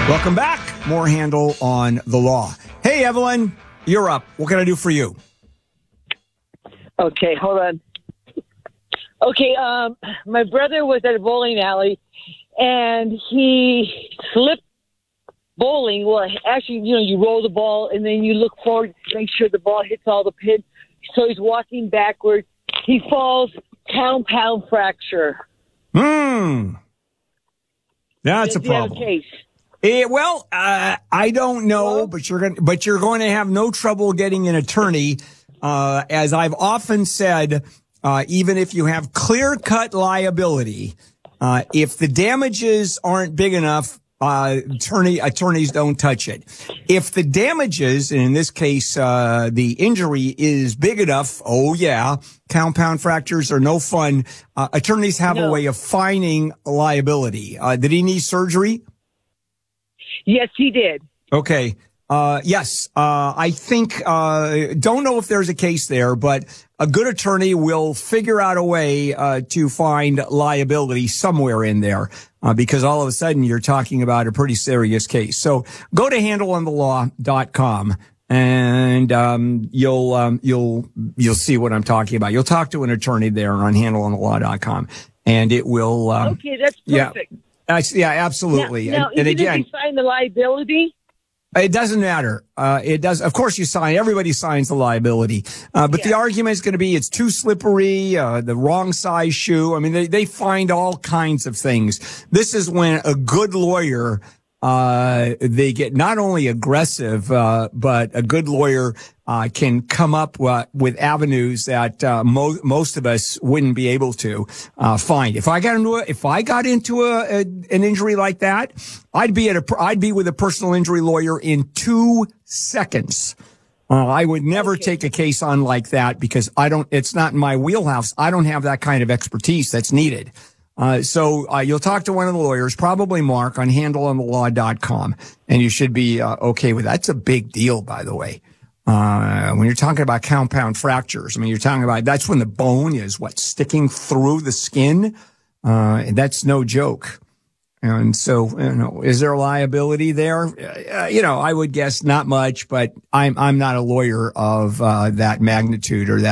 Welcome back. More Handel on the Law. Hey, Evelyn, you're up. What can I do for you? Okay, hold on. Okay, my brother was at a bowling alley, and he slipped bowling. Well, actually, you roll the ball, and then you look forward to make sure the ball hits all the pins. So he's walking backwards. He falls, compound fracture. That's a problem. Case? I don't know, but you're going to have no trouble getting an attorney. As I've often said, even if you have clear-cut liability, if the damages aren't big enough, attorneys don't touch it. If the damages, and in this case, the injury is big enough, compound fractures are no fun. Attorneys have a way of finding liability. Did he need surgery? Yes, he did. Okay. Yes. I think, don't know if there's a case there, but a good attorney will figure out a way, to find liability somewhere in there, because all of a sudden you're talking about a pretty serious case. So go to handelonthelaw.com and, you'll see what I'm talking about. You'll talk to an attorney there on handelonthelaw.com and it will, okay, that's perfect. Yeah, absolutely. Now, and again, if you sign the liability, it doesn't matter. It does. Of course, everybody signs the liability. But the argument is going to be it's too slippery, the wrong size shoe. I mean, they find all kinds of things. This is when a good lawyer, they get not only aggressive, but a good lawyer, can come up with avenues that, most of us wouldn't be able to, find. If I got into an injury like that, I'd be with a personal injury lawyer in 2 seconds. I would never take a case on like that because it's not in my wheelhouse. I don't have that kind of expertise that's needed. So you'll talk to one of the lawyers, probably Mark, on handelonthelaw.com, and you should be okay with that. That's a big deal, by the way. When you're talking about compound fractures, I mean, you're talking about that's when the bone is sticking through the skin. And that's no joke. And so, is there liability there? I would guess not much, but I'm not a lawyer of that magnitude or that.